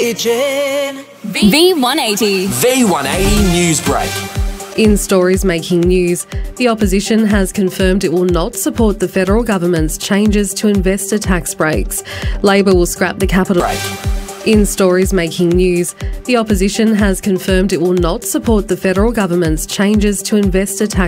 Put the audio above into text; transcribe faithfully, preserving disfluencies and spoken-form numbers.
itching. V one eighty. V one eighty Newsbreak. In stories making news, the opposition has confirmed it will not support the federal government's changes to investor tax breaks. Labor will scrap the capital. Break. In stories making news, the opposition has confirmed it will not support the federal government's changes to investor tax